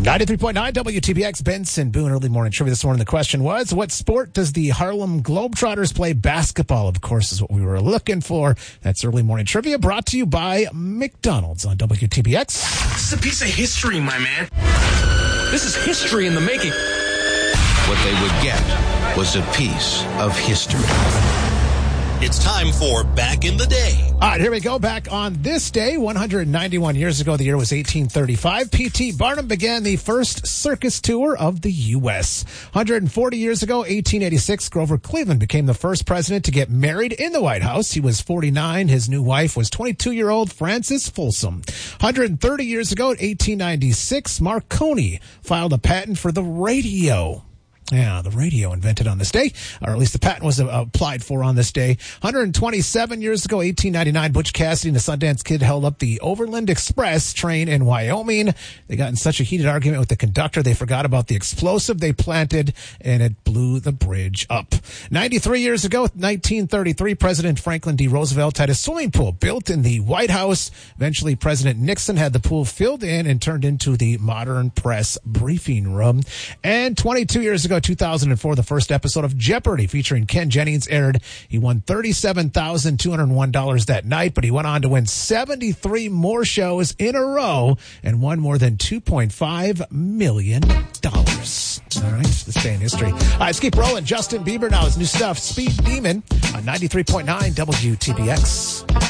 93.9 WTBX, Benson Boone, early morning trivia this morning. The question was, what sport does the Harlem Globetrotters play? Basketball, of course, is what we were looking for. That's early morning trivia brought to you by McDonald's on WTBX. This is a piece of history, my man. This is history in the making. What they would get was a piece of history. It's time for Back in the Day. All right, here we go. Back on this day, 191 years ago, the year was 1835. P.T. Barnum began the first circus tour of the U.S. 140 years ago, 1886, Grover Cleveland became the first president to get married in the White House. He was 49. His new wife was 22-year-old Frances Folsom. 130 years ago, 1896, Marconi filed a patent for the radio. Yeah, the radio invented on this day, or at least the patent was applied for on this day. 127 years ago, 1899, Butch Cassidy and the Sundance Kid held up the Overland Express train in Wyoming. They got in such a heated argument with the conductor, they forgot about the explosive they planted, and it blew the bridge up. 93 years ago, 1933, President Franklin D. Roosevelt had a swimming pool built in the White House. Eventually, President Nixon had the pool filled in and turned into the modern press briefing room. And 22 years ago, 2004, the first episode of Jeopardy featuring Ken Jennings aired. He won $37,201 that night, but he went on to win 73 more shows in a row and won more than $2.5 million. All right, this day in history. All right, let's keep rolling. Justin Bieber now, his new stuff, Speed Demon, on 93.9 WTBX.